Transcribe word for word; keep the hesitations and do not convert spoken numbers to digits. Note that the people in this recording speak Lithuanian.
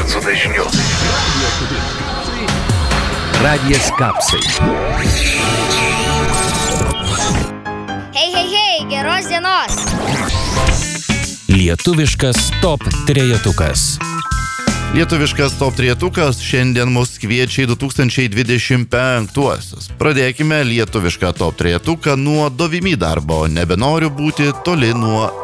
garso dažniu. Radijas Kapsai. Hei, hei, hei, geros dienos. Lietuviškas top trejetukas. Lietuviškas top trejetukas šiandien mus kviečia į du tūkstančiai dvidešimt penktuosius. Pradėkime lietuvišką top trejetuką nuo Dovimi darbo. Nebenoriu būti toli nuo